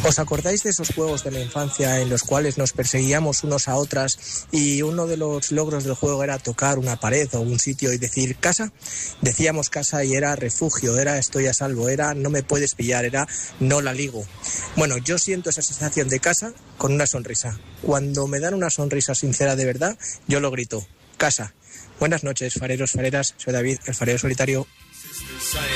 ¿Os acordáis de esos juegos de la infancia en los cuales nos perseguíamos unos a otras y uno de los logros del juego era tocar una pared o un sitio y decir casa? Decíamos casa y era refugio, era estoy a salvo, era no me puedes pillar, era no la ligo. Bueno, yo siento esa sensación de casa con una sonrisa. Cuando me dan una sonrisa sincera de verdad, yo lo grito, casa. Buenas noches, fareros, fareras, soy David, el farero solitario.